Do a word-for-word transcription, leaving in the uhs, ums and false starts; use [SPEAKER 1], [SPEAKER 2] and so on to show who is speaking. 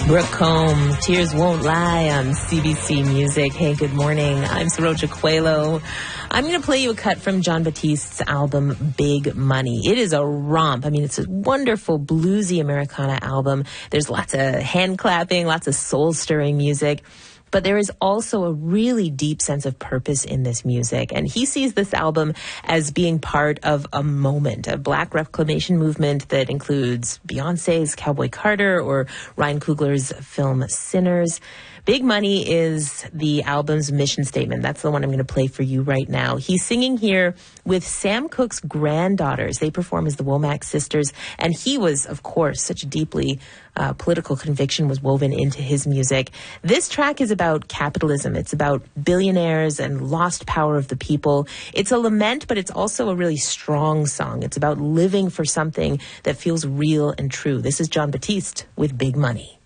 [SPEAKER 1] Brooke Combe, Tears Won't Lie on C B C Music. Hey, good morning. I'm Saroja Coelho. I'm going to play you a cut from Jon Batiste's album, Big Money. It is a romp. I mean, it's a wonderful bluesy Americana album. There's lots of hand clapping, lots of soul-stirring music. But there is also a really deep sense of purpose in this music. And he sees this album as being part of a moment, a black reclamation movement that includes Beyonce's Cowboy Carter or Ryan Coogler's film Sinners. Big Money is the album's mission statement. That's the one I'm going to play for you right now. He's singing here with Sam Cooke's granddaughters. They perform as the Womack Sisters. And he was, of course, such a deeply uh, political conviction was woven into his music. This track is about capitalism. It's about billionaires and lost power of the people. It's a lament, but it's also a really strong song. It's about living for something that feels real and true. This is Jon Batiste with Big Money.